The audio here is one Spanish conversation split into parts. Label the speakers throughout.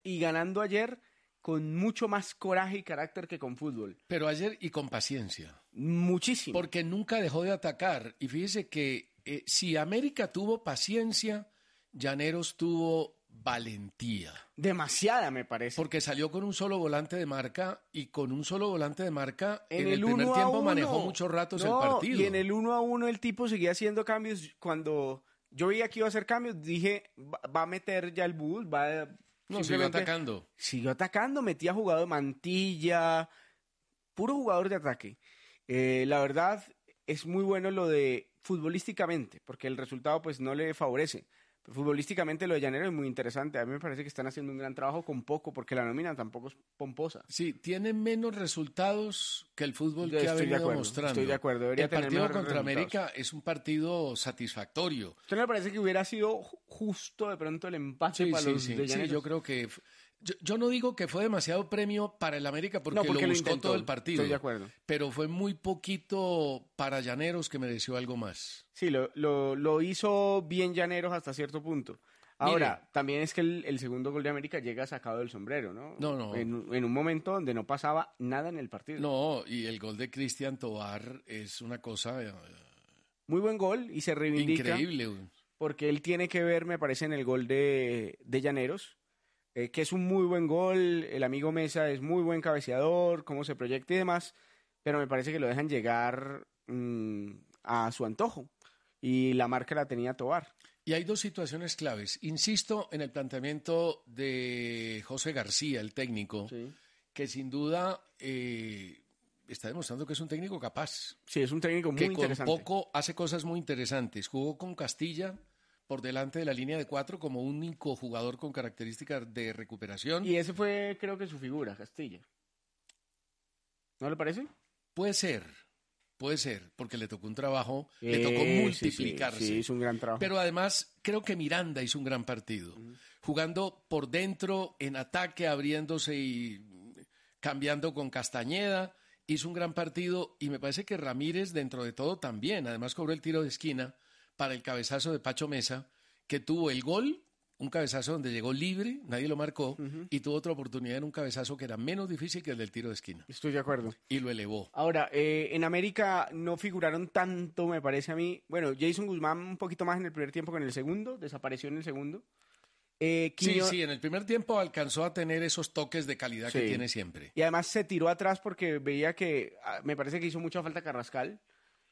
Speaker 1: y ganando ayer con mucho más coraje y carácter que con fútbol.
Speaker 2: Pero ayer y con paciencia.
Speaker 1: Muchísimo.
Speaker 2: Porque nunca dejó de atacar. Y fíjese que si América tuvo paciencia, Llaneros tuvo valentía.
Speaker 1: Demasiada, me parece.
Speaker 2: Porque salió con un solo volante de marca y con un solo volante de marca en el
Speaker 1: uno
Speaker 2: primer
Speaker 1: a
Speaker 2: tiempo
Speaker 1: uno.
Speaker 2: manejó muchos ratos el partido.
Speaker 1: Y en el 1-1 el tipo seguía haciendo cambios. Cuando yo veía que iba a hacer cambios, dije, va a meter ya el bus, va a...
Speaker 2: No, siguió atacando.
Speaker 1: Siguió atacando, metía jugador Mantilla, puro jugador de ataque. La verdad es muy bueno lo de futbolísticamente, porque el resultado pues no le favorece. Pero futbolísticamente lo de Llanero es muy interesante. A mí me parece que están haciendo un gran trabajo con poco, porque la nómina tampoco es pomposa.
Speaker 2: Sí, tiene menos resultados que el fútbol
Speaker 1: Yo
Speaker 2: que ha
Speaker 1: estoy de
Speaker 2: venido
Speaker 1: acuerdo,
Speaker 2: mostrando.
Speaker 1: estoy de acuerdo, debería
Speaker 2: El
Speaker 1: tener
Speaker 2: partido
Speaker 1: mejores
Speaker 2: contra
Speaker 1: resultados.
Speaker 2: América es un partido satisfactorio.
Speaker 1: ¿Usted no le parece que hubiera sido justo de pronto el empate para los de Llaneros?
Speaker 2: Sí, yo creo que... Yo no digo que fue demasiado premio para el América porque,
Speaker 1: No, porque
Speaker 2: lo
Speaker 1: lo
Speaker 2: buscó
Speaker 1: intentó.
Speaker 2: todo el partido.
Speaker 1: Estoy de acuerdo.
Speaker 2: Pero fue muy poquito para Llaneros que mereció algo más.
Speaker 1: Sí, lo hizo bien Llaneros hasta cierto punto. Ahora, también es que el segundo gol de América llega sacado del sombrero, ¿no?
Speaker 2: No.
Speaker 1: En un momento donde no pasaba nada en el partido.
Speaker 2: No, y el gol de Cristian Tobar es una cosa
Speaker 1: Muy buen gol y se reivindica.
Speaker 2: increíble.
Speaker 1: Porque él tiene que ver, me parece, en el gol de Llaneros, que es un muy buen gol. El amigo Mesa es muy buen cabeceador, cómo se proyecta y demás, pero me parece que lo dejan llegar a su antojo. Y la marca la tenía Tobar.
Speaker 2: Y hay dos situaciones claves. Insisto en el planteamiento de José García, el técnico,
Speaker 1: Sí.
Speaker 2: que sin duda está demostrando que es un técnico capaz.
Speaker 1: Sí, es un técnico muy
Speaker 2: Que
Speaker 1: interesante.
Speaker 2: con poco hace cosas muy interesantes. Jugó con Castilla por delante de la línea de 4 como único jugador con características de recuperación.
Speaker 1: Y ese fue, creo que, su figura, Castilla. ¿No le parece?
Speaker 2: Puede ser, porque le tocó un trabajo, le tocó multiplicarse.
Speaker 1: Sí, hizo un gran trabajo.
Speaker 2: Pero además, creo que Miranda hizo un gran partido. Jugando por dentro, en ataque, abriéndose y cambiando con Castañeda. Hizo un gran partido y me parece que Ramírez, dentro de todo, también. Además, cobró el tiro de esquina para el cabezazo de Pacho Mesa, que tuvo el gol, un cabezazo donde llegó libre, nadie lo marcó, y tuvo otra oportunidad en un cabezazo que era menos difícil que el del tiro de esquina.
Speaker 1: Estoy de acuerdo.
Speaker 2: Y lo elevó.
Speaker 1: Ahora, en América no figuraron tanto, me parece a mí. Bueno, Jason Guzmán un poquito más en el primer tiempo que en el segundo, desapareció en el segundo.
Speaker 2: Sí, en el primer tiempo alcanzó a tener esos toques de calidad que
Speaker 1: Sí.
Speaker 2: tiene siempre.
Speaker 1: Y además se tiró atrás porque veía que, me parece que hizo mucha falta Carrascal.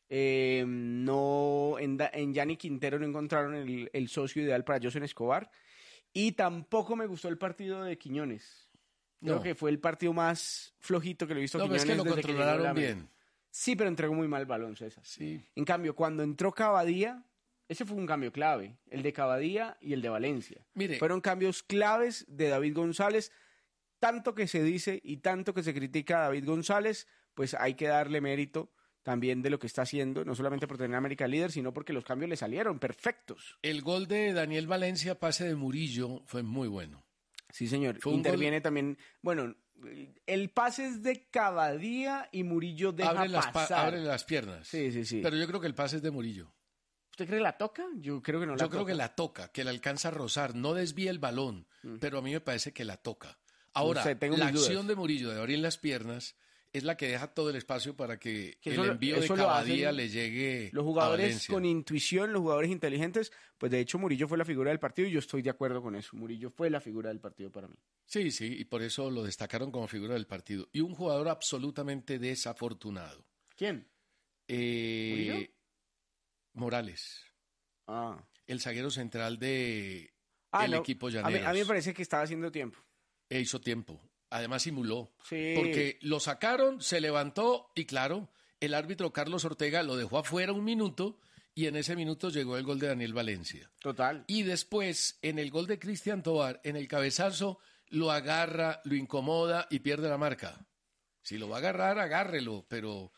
Speaker 1: No, en Yanni Quintero no encontraron el socio ideal para Josen Escobar. Y tampoco me gustó el partido de Quiñones. Creo
Speaker 2: No.
Speaker 1: que fue el partido más flojito que lo he visto
Speaker 2: No, pero
Speaker 1: Quiñones
Speaker 2: es que lo
Speaker 1: desde llegó a la
Speaker 2: controlaron
Speaker 1: América.
Speaker 2: bien.
Speaker 1: Sí, pero entregó muy mal el balón, César.
Speaker 2: Sí.
Speaker 1: En cambio, cuando entró Cavadía, ese fue un cambio clave, el de Cavadía y el de Valencia.
Speaker 2: Mire.
Speaker 1: Fueron cambios claves de David González. Tanto que se dice y tanto que se critica a David González, pues hay que darle mérito también de lo que está haciendo, no solamente por tener a América líder, sino porque los cambios le salieron perfectos.
Speaker 2: El gol de Daniel Valencia, pase de Murillo, fue muy bueno.
Speaker 1: Sí, señor.
Speaker 2: Fue un
Speaker 1: Interviene también, bueno, el pase es de Cavadía y Murillo deja pasar.
Speaker 2: Abre las piernas.
Speaker 1: Sí.
Speaker 2: Pero yo creo que el pase es de Murillo.
Speaker 1: ¿Usted cree que la toca? Yo creo que no la toca.
Speaker 2: Yo creo que la toca, que la alcanza a rozar, no desvía el balón, pero a mí me parece que la toca. Ahora,
Speaker 1: No sé, tengo
Speaker 2: la
Speaker 1: mis dudas.
Speaker 2: acción de Murillo de abrir las piernas es la que deja todo el espacio para que
Speaker 1: Que
Speaker 2: el
Speaker 1: eso-
Speaker 2: envío de
Speaker 1: eso lo
Speaker 2: Cavadía
Speaker 1: hacen
Speaker 2: le llegue
Speaker 1: Los
Speaker 2: a
Speaker 1: jugadores
Speaker 2: Valencia.
Speaker 1: con intuición, los jugadores inteligentes, pues de hecho Murillo fue la figura del partido y yo estoy de acuerdo con eso. Murillo fue la figura del partido para mí.
Speaker 2: Sí, y por eso lo destacaron como figura del partido. Y un jugador absolutamente desafortunado.
Speaker 1: ¿Quién?
Speaker 2: ¿Murillo? Morales,
Speaker 1: Ah.
Speaker 2: el zaguero central de
Speaker 1: Ah,
Speaker 2: el
Speaker 1: no.
Speaker 2: equipo
Speaker 1: A
Speaker 2: Llaneros.
Speaker 1: mí me parece que estaba haciendo tiempo.
Speaker 2: E hizo tiempo. Además simuló.
Speaker 1: Sí.
Speaker 2: Porque lo sacaron, se levantó y claro, el árbitro Carlos Ortega lo dejó afuera un minuto y en ese minuto llegó el gol de Daniel Valencia.
Speaker 1: Total.
Speaker 2: Y después, en el gol de Cristian Tobar, en el cabezazo, lo agarra, lo incomoda y pierde la marca. Si lo va a agarrar, agárrelo, pero...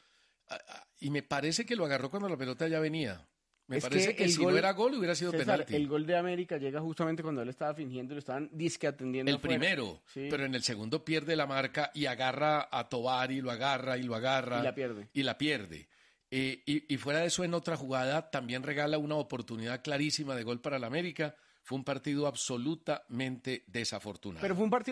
Speaker 2: Y me parece que lo agarró cuando la pelota ya venía. Me
Speaker 1: Es
Speaker 2: parece que
Speaker 1: el
Speaker 2: si no era gol hubiera sido
Speaker 1: César,
Speaker 2: penalti.
Speaker 1: El gol de América llega justamente cuando él estaba fingiendo y lo estaban disque atendiendo
Speaker 2: El
Speaker 1: afuera.
Speaker 2: primero,
Speaker 1: Sí.
Speaker 2: pero en el segundo pierde la marca y agarra a Tobar y lo agarra y lo agarra.
Speaker 1: Y la pierde.
Speaker 2: Y la pierde. Y fuera de eso, en otra jugada, también regala una oportunidad clarísima de gol para la América Fue un partido absolutamente desafortunado.
Speaker 1: Pero fue un partido